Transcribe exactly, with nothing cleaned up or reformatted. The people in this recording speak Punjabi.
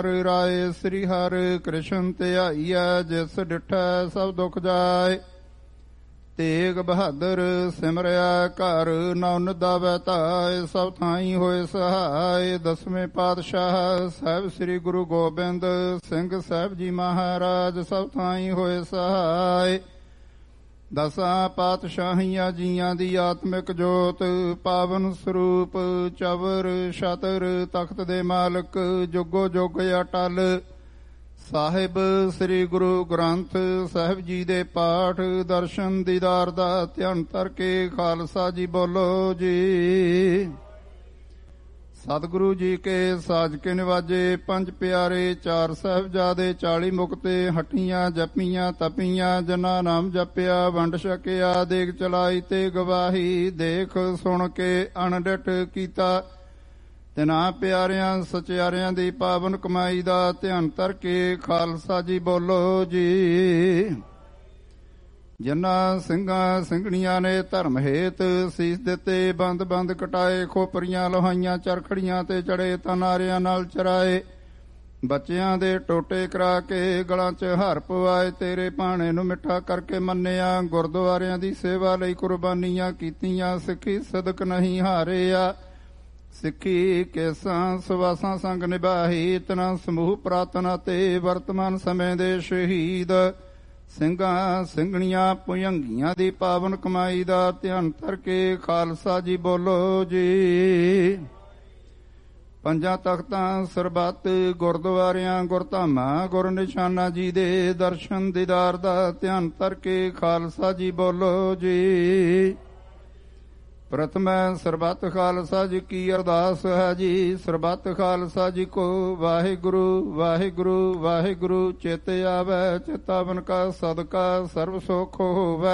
ਰਾਏ ਸ੍ਰੀ ਹਰਿ ਕ੍ਰਿਸ਼ਨ ਧਿਆਈਐ, ਜਿਸ ਡਿਠੈ ਸਭ ਦੁਖ ਜਾਏ। ਤੇਗ ਬਹਾਦਰ ਸਿਮਰਿਆ ਘਰ, ਨਾਨਕ ਦਾਵੈ ਧਾਇ, ਸਭ ਥਾਈ ਹੋਏ ਸਹਾਇ। ਦਸਵੇਂ ਪਾਤਸ਼ਾਹ ਸਾਹਿਬ ਸ੍ਰੀ ਗੁਰੂ ਗੋਬਿੰਦ ਸਿੰਘ ਸਾਹਿਬ ਜੀ ਮਹਾਰਾਜ, ਸਭ ਥਾਈ ਹੋਏ ਸਹਾਇ। ਦਸਾਂ ਪਾਤਸ਼ਾਹੀਆਂ ਜੀਆਂ ਦੀ ਆਤਮਿਕ ਜੋਤ, ਪਾਵਨ ਸਰੂਪ ਚਵਰ ਛਤਰ ਤਖਤ ਦੇ ਮਾਲਕ, ਜੁਗੋ ਜੁਗ ਅਟਲ ਸਾਹਿਬ ਸ੍ਰੀ ਗੁਰੂ ਗ੍ਰੰਥ ਸਾਹਿਬ ਜੀ ਦੇ ਪਾਠ ਦਰਸ਼ਨ ਦੀਦਾਰ ਦਾ ਧਿਆਨ ਧਰ ਕੇ ਖਾਲਸਾ ਜੀ ਬੋਲੋ ਜੀ। ਸਤਿਗੁਰੂ ਜੀ ਕੇ ਸਾਜ ਕੇ ਨਿਵਾਜੇ ਪੰਜ ਪਿਆਰੇ, ਚਾਰ ਸਾਹਿਬਜ਼ਾਦੇ ਚਾਲੀ ਮੁਕਤੇ, ਹੱਟੀਆਂ ਜਪੀਆਂ ਤਪੀਆਂ, ਜਿਨ੍ਹਾਂ ਨਾਮ ਜਪਿਆ ਵੰਡ ਛਕਿਆ। ਦੇਗ ਚਲਾਈ ਤੇ ਗਵਾਹੀ, ਦੇਖ ਸੁਣ ਕੇ ਅਣਡਿਠ ਕੀਤਾ। ਤਿਨਾਂ ਪਿਆਰਿਆਂ ਸਚਿਆਰਿਆਂ ਦੀ ਪਾਵਨ ਕਮਾਈ ਦਾ ਧਿਆਨ ਧਰ ਕੇ ਖਾਲਸਾ ਜੀ ਬੋਲੋ ਜੀ। ਜਿਨ੍ਹਾਂ ਸਿੰਘਾਂ ਸਿੰਘਣੀਆਂ ਨੇ ਧਰਮ ਹੇਤ ਸੀਸ ਦਿੱਤੇ, ਬੰਦ ਬੰਦ ਕਟਾਏ, ਖੋਪਰੀਆਂ ਲੋਹਾਈਆਂ ਚਰਖੜੀਆਂ ਤੇ ਚੜੇ, ਤਨਾਰਿਆਂ ਨਾਲ ਚਰਾਏ। ਬੱਚਿਆਂ ਦੇ ਟੋਟੇ ਕਰਾ ਕੇ ਗਲਾਂ 'ਚ ਹਾਰ ਪਵਾਏ, ਤੇਰੇ ਭਾਣੇ ਨੂੰ ਮਿੱਠਾ ਕਰਕੇ ਮੰਨਿਆ। ਗੁਰਦੁਆਰਿਆਂ ਦੀ ਸੇਵਾ ਲਈ ਕੁਰਬਾਨੀਆਂ ਕੀਤੀਆਂ, ਸਿੱਖੀ ਸਦਕ ਨਹੀਂ ਹਾਰਿਆ। ਸਿੱਖੀ ਕੇਸਾਂ ਸੁਵਾਸਾਂ ਸੰਗ ਨਿਭਾਹੀ, ਇਤਨਾ ਸਮੂਹ ਪ੍ਰਾਰਥਨਾ ਤੇ ਵਰਤਮਾਨ ਸਮੇਂ ਦੇ ਸ਼ਹੀਦ ਸਿੰਘਾਂ ਸਿੰਘਣੀਆਂ ਭੁਜੰਗੀਆਂ ਦੀ ਪਾਵਨ ਕਮਾਈ ਦਾ ਧਿਆਨ ਧਰ ਕੇ ਖਾਲਸਾ ਜੀ ਬੋਲੋ ਜੀ। ਪੰਜਾਂ ਤਖਤਾਂ ਸਰਬੱਤ ਗੁਰਦੁਆਰਿਆਂ ਗੁਰਧਾਮਾਂ ਗੁਰ ਨਿਸ਼ਾਨਾ ਜੀ ਦੇ ਦਰਸ਼ਨ ਦੀਦਾਰ ਦਾ ਧਿਆਨ ਧਰ ਕੇ ਖਾਲਸਾ ਜੀ ਬੋਲੋ ਜੀ। ਪ੍ਰਥਮ ਸਰਬੱਤ ਖਾਲਸਾ ਜੀ ਕੀ ਅਰਦਾਸ ਹੈ ਜੀ। ਸਰਬੱਤ ਖਾਲਸਾ ਜੀ ਕੋ ਵਾਹਿਗੁਰੂ ਵਾਹਿਗੁਰੂ ਵਾਹਿਗੁਰੂ। ਚਿਤ ਆਵੈ ਚਿਤਾਵਨ ਕਾ ਸਦਕਾ ਸਰਬ ਸੁਖ ਹੋਵੈ।